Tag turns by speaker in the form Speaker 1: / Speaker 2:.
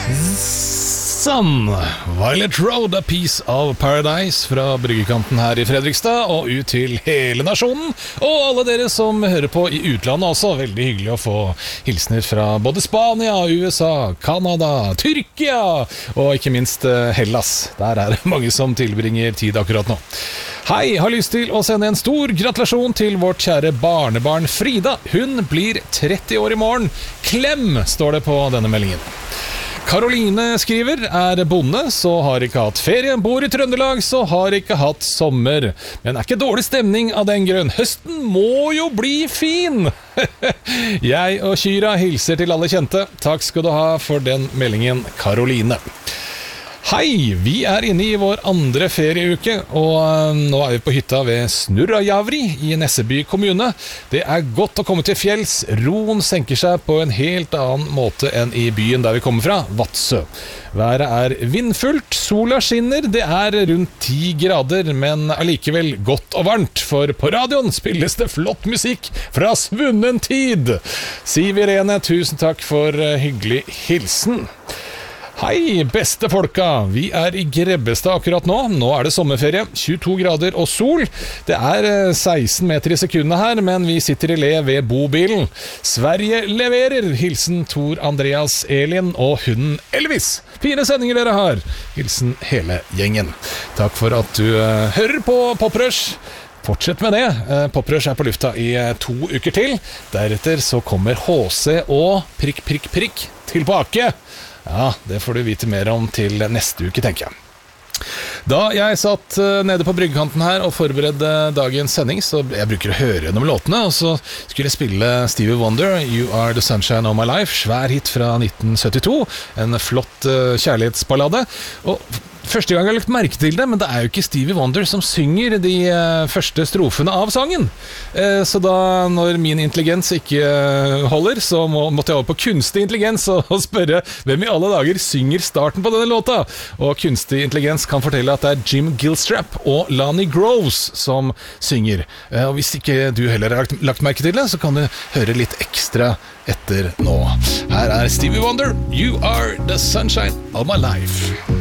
Speaker 1: Sånn, Violet Road, A Piece of Paradise fra bryggekanten her i Fredrikstad og ut til hele nasjonen, og alle dere som hører på i utlandet også. Veldig hyggelig å få hilsner fra både Spania, USA, Kanada, Tyrkia og ikke minst Hellas. Der er det mange som tilbringer tid akkurat nå. Hei, har lyst til å sende en stor gratulasjon til vårt kjære barnebarn Frida. Hun blir 30 år i morgen. Klem, står det på denne meldingen. Karoline skriver, er bonde, så har ikke hatt ferie, bor i Trøndelag, så har ikke hatt sommer. Men er ikke dårlig stemning av den grunn. Høsten må jo bli fin! Jeg og Kyra hilser til alle kjente. Takk skal du ha for den meldingen, Karoline. Hei, vi er inne i vår andre ferieuke, og nå er vi på hytta ved Snurrajavri i Nesseby kommune. Det er godt å komme til fjells. Roen senker seg på en helt annen måte enn i byen der vi kommer fra, Vadsø. Været er vindfullt, sola skinner, det er rundt 10 grader, men allikevel godt og varmt, for på radioen spilles det flott musikk fra svunnen tid. Siv Irene, tusen takk for hyggelig hilsen. Hei, beste folka! Vi er i Grebbestad akkurat nå. Nå er det sommerferie, 22 grader og sol. Det er 16 meter i sekundet her, men vi sitter i le ved bobilen. Sverige leverer! Hilsen Tor Andreas Elin og hunden Elvis. Fine sendinger dere har! Hilsen hele gjengen. Takk for at du hører på Poprush. Fortsett med det. Poprush er på lufta i 2 uker til. Deretter så kommer HC og prikk, prikk, prikk tilbake. Ja, det får du vite mer om til neste uke, tenker jeg. Da jeg satt nede på bryggekanten her og forberedte dagens sending, så jeg bruker å høre gjennom låtene, og så skulle jeg spille Stevie Wonder, You Are The Sunshine of My Life, svær hit fra 1972, en flott kjærlighetsballade, og første gang jeg har lagt merke til det, men det er jo ikke Stevie Wonder som synger de første strofene av sangen. Så da, når min intelligens ikke holder, så måtte jeg over på kunstig intelligens og spørre hvem i alle dager synger starten på denne låta. Og kunstig intelligens kan fortelle at det er Jim Gilstrap og Lonnie Groves som synger. Og hvis ikke du heller har lagt merke til det, så kan du høre litt ekstra etter nå. Her er Stevie Wonder, You Are The Sunshine of My Life.